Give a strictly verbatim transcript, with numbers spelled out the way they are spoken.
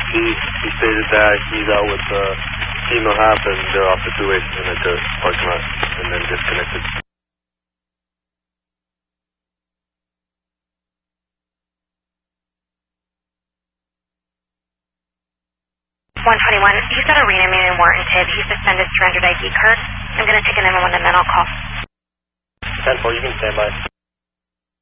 He, he stated that he's out with uh, female half and they're off the two-way in the dirt parking lot and then disconnected. one twenty-one, he's got a reanimated and warranted. He's suspended surrendered I D card. I'm going to take an M one and then I'll call. ten four, you can stand by.